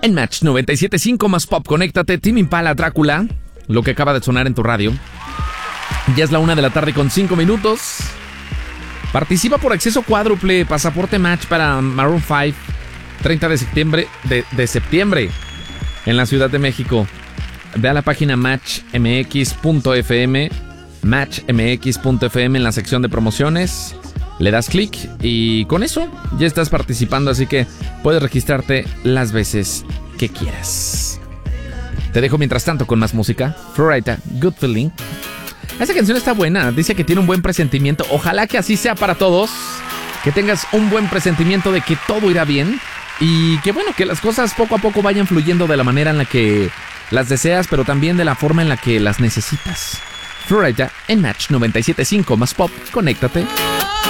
En Match 97.5 más pop, conéctate. Tame Impala, Drácula, lo que acaba de sonar en tu radio. Ya es la 1 de la tarde con 5 minutos. Participa por acceso cuádruple, pasaporte Match para Maroon 5, 30 de septiembre en la Ciudad de México. Ve a la página matchmx.fm, matchmx.fm en la sección de promociones. Le das clic y con eso ya estás participando, así que puedes registrarte las veces que quieras. Te dejo mientras tanto con más música. Florida, Good Feeling. Esa canción está buena, dice que tiene un buen presentimiento. Ojalá que así sea para todos, que tengas un buen presentimiento de que todo irá bien y que bueno, que las cosas poco a poco vayan fluyendo de la manera en la que las deseas, pero también de la forma en la que las necesitas. Florida en Match 97.5 más pop, conéctate.